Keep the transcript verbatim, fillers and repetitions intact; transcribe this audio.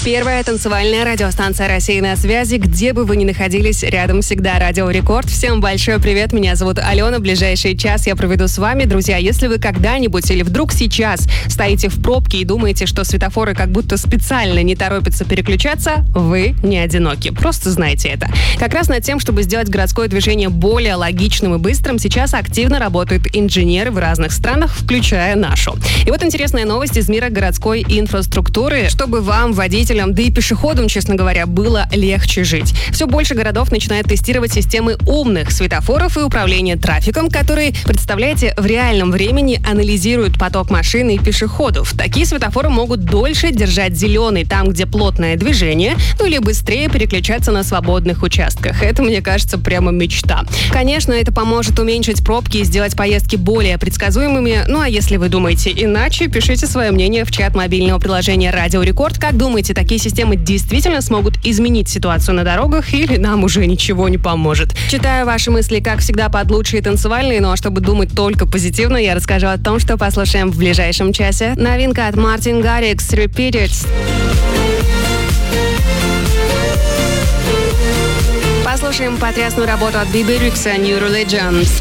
Первая танцевальная радиостанция России на связи. Где бы вы ни находились, рядом всегда Радио Рекорд. Всем большой привет, меня зовут Алена. Ближайший час я проведу с вами. Друзья, если вы когда-нибудь или вдруг сейчас стоите в пробке и думаете, что светофоры как будто специально не торопятся переключаться, вы не одиноки. Просто знайте это. Как раз над тем, чтобы сделать городское движение более логичным и быстрым, сейчас активно работают инженеры в разных странах, включая нашу. И вот интересная новость из мира городской инфраструктуры, чтобы вам, водителям, да и пешеходам, честно говоря, было легче жить. Все больше городов начинают тестировать системы умных светофоров и управления трафиком, которые, представляете, в реальном времени анализируют поток машин и пешеходов. Такие светофоры могут дольше держать зеленый там, где плотное движение, ну или быстрее переключаться на свободных участках. Это, мне кажется, прямо мечта. Конечно, это поможет уменьшить пробки и сделать поездки более предсказуемыми. Ну а если вы думаете иначе, пишите свое мнение в чат мобильного приложения Радио Рекорд. Как думаете, такие системы действительно смогут изменить ситуацию на дорогах или нам уже ничего не поможет? Читаю ваши мысли, как всегда, под лучшие танцевальные, но чтобы думать только позитивно, я расскажу о том, что послушаем в ближайшем часе. Новинка от Мартин Гаррикс «Repeated». Послушаем потрясную работу от Биби Рекса «New Religions».